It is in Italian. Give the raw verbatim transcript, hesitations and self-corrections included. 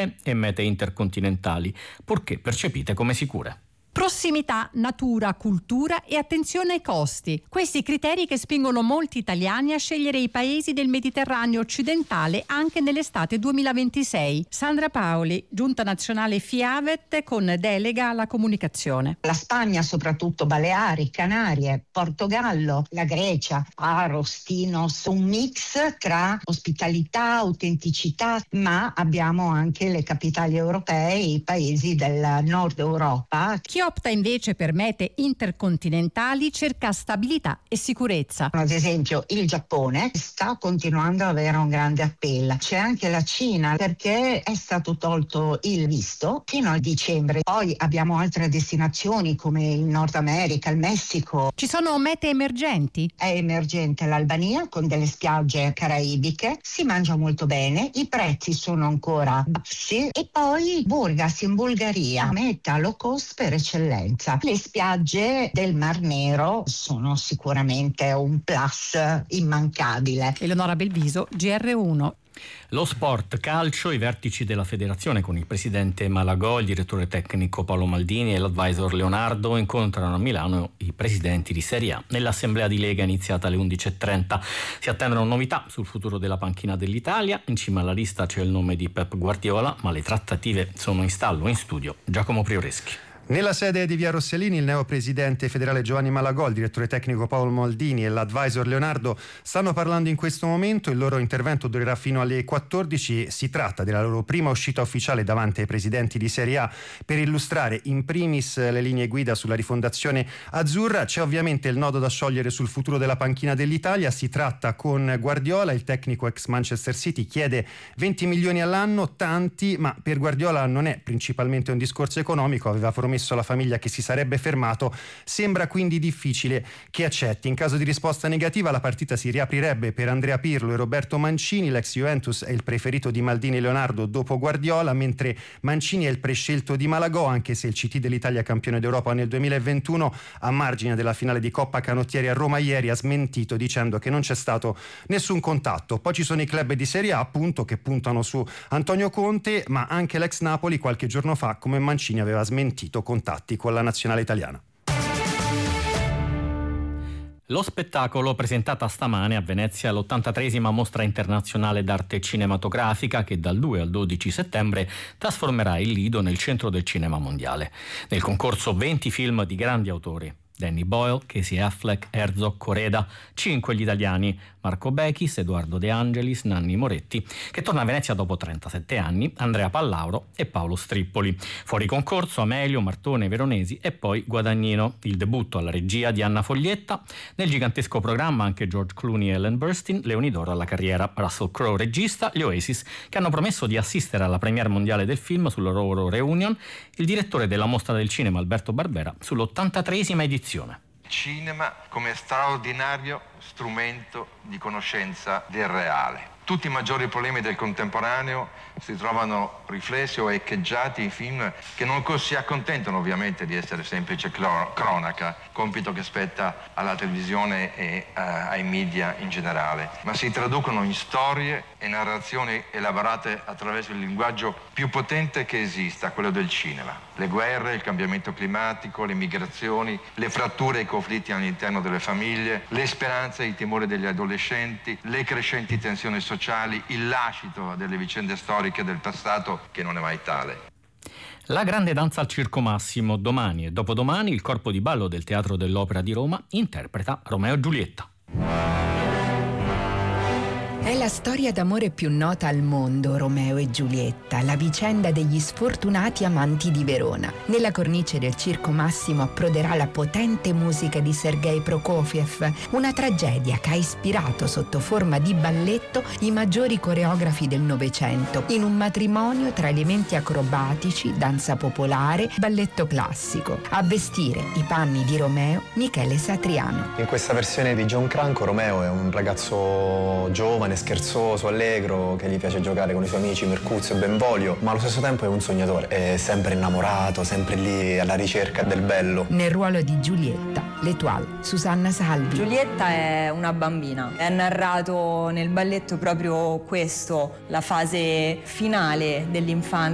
europee e mete intercontinentali, purché percepite come sicure. Prossimità, natura, cultura e attenzione ai costi. Questi criteri che spingono molti italiani a scegliere i paesi del Mediterraneo occidentale anche nell'estate duemilaventisei. Sandra Paoli, Giunta Nazionale FIAVET con delega alla comunicazione. La Spagna, soprattutto Baleari, Canarie, Portogallo, la Grecia, Paros, Tinos, un mix tra ospitalità, autenticità, ma abbiamo anche le capitali europee, i paesi del nord Europa. Chi opta invece per mete intercontinentali cerca stabilità e sicurezza. Ad esempio il Giappone sta continuando ad avere un grande appello. C'è anche la Cina, perché è stato tolto il visto fino a dicembre. Poi abbiamo altre destinazioni come il Nord America, il Messico. Ci sono mete emergenti? È emergente l'Albania con delle spiagge caraibiche, si mangia molto bene, i prezzi sono ancora bassi, e poi Burgas in Bulgaria, meta low cost per eccellenza. Le spiagge del Mar Nero sono sicuramente un plus immancabile. Eleonora Belviso, G R uno. Lo sport calcio, i vertici della federazione con il presidente Malagò, il direttore tecnico Paolo Maldini e l'advisor Leonardo incontrano a Milano i presidenti di Serie A. Nell'assemblea di Lega iniziata alle undici e trenta si attendono novità sul futuro della panchina dell'Italia. In cima alla lista c'è il nome di Pep Guardiola, ma le trattative sono in stallo. In studio Giacomo Prioreschi. Nella sede di Via Rossellini il neopresidente federale Giovanni Malagò, il direttore tecnico Paolo Maldini e l'advisor Leonardo stanno parlando in questo momento. Il loro intervento durerà fino alle quattordici. Si tratta della loro prima uscita ufficiale davanti ai presidenti di Serie A per illustrare in primis le linee guida sulla rifondazione azzurra. C'è ovviamente il nodo da sciogliere sul futuro della panchina dell'Italia. Si tratta con Guardiola, il tecnico ex Manchester City chiede venti milioni all'anno, tanti, ma per Guardiola non è principalmente un discorso economico, aveva promesso alla famiglia che si sarebbe fermato, sembra quindi difficile che accetti. In caso di risposta negativa la partita si riaprirebbe per Andrea Pirlo e Roberto Mancini. L'ex Juventus è il preferito di Maldini e Leonardo dopo Guardiola, mentre Mancini è il prescelto di Malagò, anche se il C T dell'Italia campione d'Europa nel duemilaventuno, a margine della finale di Coppa Canottieri a Roma ieri, ha smentito dicendo che non c'è stato nessun contatto. Poi ci sono i club di Serie A appunto che puntano su Antonio Conte, ma anche l'ex Napoli qualche giorno fa come Mancini aveva smentito contatti con la nazionale italiana. Lo spettacolo, presentata stamane a Venezia l'ottantatreesima mostra internazionale d'arte cinematografica che dal due al dodici settembre trasformerà il Lido nel centro del cinema mondiale. Nel concorso venti film di grandi autori. Danny Boyle, Casey Affleck, Herzog, Coreda, cinque gli italiani, Marco Bechis, Edoardo De Angelis, Nanni Moretti, che torna a Venezia dopo trentasette anni, Andrea Pallauro e Paolo Strippoli. Fuori concorso Amelio, Martone, Veronesi e poi Guadagnino. Il debutto alla regia di Anna Foglietta. Nel gigantesco programma anche George Clooney e Ellen Burstyn, Leoni d'Oro alla carriera, Russell Crowe regista, gli Oasis che hanno promesso di assistere alla premiere mondiale del film sulla loro reunion, il direttore della Mostra del Cinema Alberto Barbera sull'ottantatreesima edizione. Cinema come straordinario strumento di conoscenza del reale. Tutti i maggiori problemi del contemporaneo si trovano riflessi o echeggiati in film che non si accontentano ovviamente di essere semplice cronaca, compito che spetta alla televisione e uh, ai media in generale, ma si traducono in storie e narrazioni elaborate attraverso il linguaggio più potente che esista, quello del cinema. Le guerre, il cambiamento climatico, le migrazioni, le fratture e i conflitti all'interno delle famiglie, le speranze e i timori degli adolescenti, le crescenti tensioni sociali, sociali, il lascito delle vicende storiche del passato che non è mai tale. La grande danza al Circo Massimo. Domani e dopodomani il corpo di ballo del Teatro dell'Opera di Roma interpreta Romeo e Giulietta. È la storia d'amore più nota al mondo, Romeo e Giulietta, la vicenda degli sfortunati amanti di Verona. Nella cornice del Circo Massimo approderà la potente musica di Sergei Prokofiev, una tragedia che ha ispirato sotto forma di balletto i maggiori coreografi del Novecento, in un matrimonio tra elementi acrobatici, danza popolare, balletto classico. A vestire i panni di Romeo, Michele Satriano. In questa versione di John Cranco, Romeo è un ragazzo giovane, scherzoso, allegro, che gli piace giocare con i suoi amici Mercuzio e Benvolio, ma allo stesso tempo è un sognatore, è sempre innamorato, sempre lì alla ricerca del bello. Nel ruolo di Giulietta, l'Etoile, Susanna Salvi. Giulietta è una bambina, è narrato nel balletto proprio questo, la fase finale dell'infanzia